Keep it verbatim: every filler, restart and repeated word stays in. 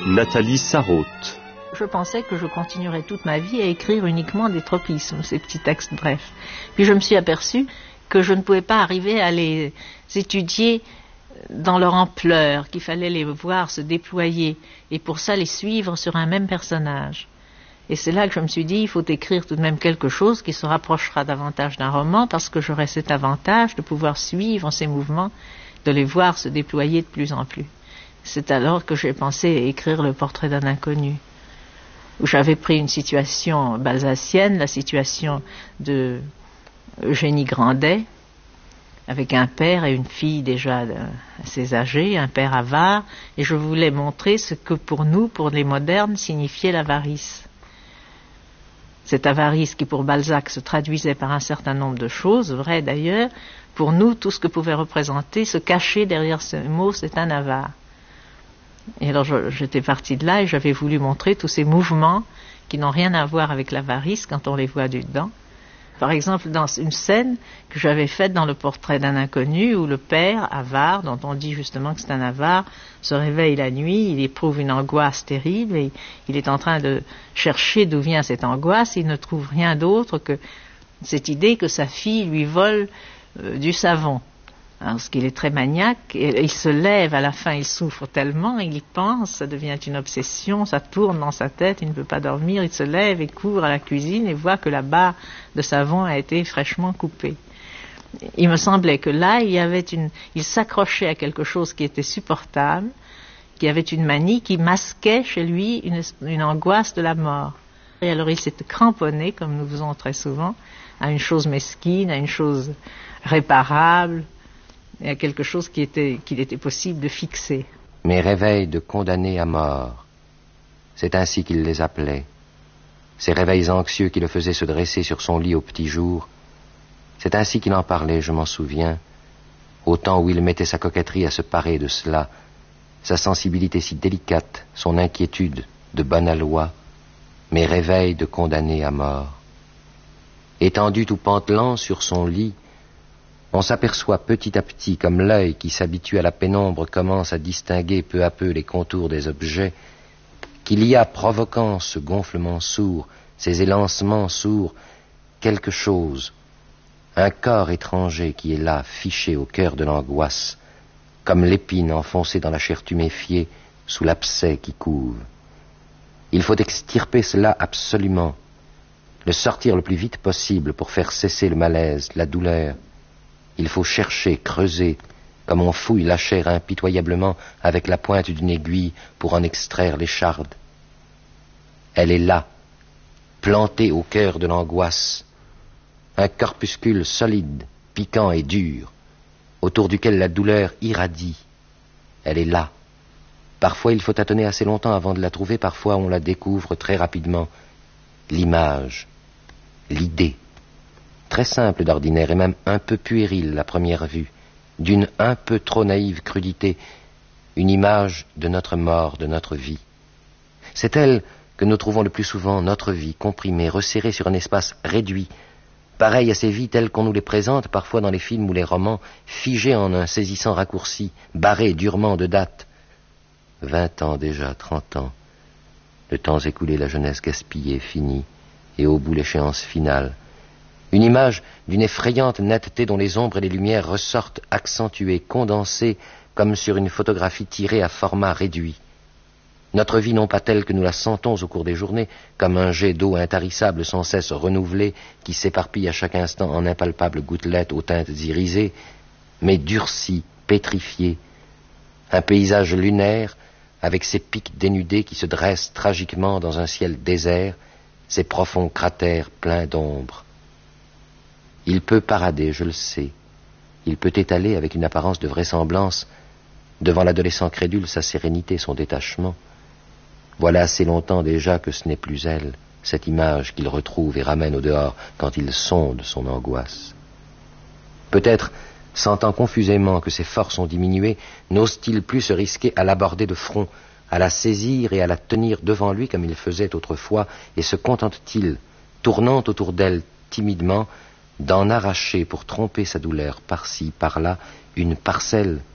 Nathalie Sarraute. Je pensais que je continuerais toute ma vie à écrire uniquement des tropismes, ces petits textes brefs. Puis je me suis aperçue que je ne pouvais pas arriver à les étudier dans leur ampleur, qu'il fallait les voir se déployer, et pour ça les suivre sur un même personnage. Et c'est là que je me suis dit, il faut écrire tout de même quelque chose qui se rapprochera davantage d'un roman, parce que j'aurai cet avantage de pouvoir suivre ces mouvements, de les voir se déployer de plus en plus. C'est alors que j'ai pensé écrire le portrait d'un inconnu, où j'avais pris une situation balsacienne, la situation de Eugénie Grandet, avec un père et une fille déjà assez âgés, un père avare, et je voulais montrer ce que pour nous, pour les modernes, signifiait l'avarice. Cette avarice qui pour Balzac se traduisait par un certain nombre de choses, vraies d'ailleurs, pour nous, tout ce que pouvait représenter, se cacher derrière ce mot, c'est un avare. Et alors je, j'étais partie de là et j'avais voulu montrer tous ces mouvements qui n'ont rien à voir avec l'avarice quand on les voit du dedans. Par exemple, dans une scène que j'avais faite dans le portrait d'un inconnu où le père, avare, dont on dit justement que c'est un avare, se réveille la nuit, il éprouve une angoisse terrible et il est en train de chercher d'où vient cette angoisse. Il ne trouve rien d'autre que cette idée que sa fille lui vole euh, du savon. Parce qu'il est très maniaque, et il se lève à la fin, il souffre tellement, il y pense, ça devient une obsession, ça tourne dans sa tête, il ne peut pas dormir, il se lève et court à la cuisine et voit que la barre de savon a été fraîchement coupée. Il me semblait que là, il y avait une, il s'accrochait à quelque chose qui était supportable, qui avait une manie, qui masquait chez lui une, une angoisse de la mort. Et alors il s'était cramponné, comme nous faisons très souvent, à une chose mesquine, à une chose réparable, et à quelque chose qui était, qu'il était possible de fixer. Mes réveils de condamnés à mort, c'est ainsi qu'il les appelait. Ces réveils anxieux qui le faisaient se dresser sur son lit au petit jour, c'est ainsi qu'il en parlait, je m'en souviens, au temps où il mettait sa coquetterie à se parer de cela, sa sensibilité si délicate, son inquiétude de bonne aloi, mes réveils de condamnés à mort. Étendu tout pantelant sur son lit, on s'aperçoit petit à petit, comme l'œil qui s'habitue à la pénombre commence à distinguer peu à peu les contours des objets, qu'il y a, provoquant ce gonflement sourd, ces élancements sourds, quelque chose, un corps étranger qui est là, fiché au cœur de l'angoisse, comme l'épine enfoncée dans la chair tuméfiée sous l'abcès qui couve. Il faut extirper cela absolument, le sortir le plus vite possible pour faire cesser le malaise, la douleur. Il faut chercher, creuser, comme on fouille la chair impitoyablement avec la pointe d'une aiguille pour en extraire l'écharde. Elle est là, plantée au cœur de l'angoisse, un corpuscule solide, piquant et dur, autour duquel la douleur irradie. Elle est là. Parfois il faut tâtonner assez longtemps avant de la trouver, parfois on la découvre très rapidement. L'image, l'idée. Très simple d'ordinaire et même un peu puéril à première vue, d'une un peu trop naïve crudité, une image de notre mort, de notre vie. C'est elle que nous trouvons le plus souvent, notre vie, comprimée, resserrée sur un espace réduit, pareil à ces vies telles qu'on nous les présente parfois dans les films ou les romans, figées en un saisissant raccourci, barrées durement de date. Vingt ans déjà, trente ans, le temps écoulé, la jeunesse gaspillée, finie, et au bout l'échéance finale. Une image d'une effrayante netteté dont les ombres et les lumières ressortent accentuées, condensées, comme sur une photographie tirée à format réduit. Notre vie non pas telle que nous la sentons au cours des journées, comme un jet d'eau intarissable sans cesse renouvelé, qui s'éparpille à chaque instant en impalpables gouttelettes aux teintes irisées, mais durcie, pétrifiée. Un paysage lunaire, avec ses pics dénudés qui se dressent tragiquement dans un ciel désert, ses profonds cratères pleins d'ombre. Il peut parader, je le sais. Il peut étaler avec une apparence de vraisemblance devant l'adolescent crédule sa sérénité, son détachement. Voilà assez longtemps déjà que ce n'est plus elle, cette image qu'il retrouve et ramène au dehors quand il sonde son angoisse. Peut-être, sentant confusément que ses forces ont diminué, n'ose-t-il plus se risquer à l'aborder de front, à la saisir et à la tenir devant lui comme il faisait autrefois, et se contente-t-il, tournant autour d'elle timidement, d'en arracher pour tromper sa douleur par-ci, par-là, une parcelle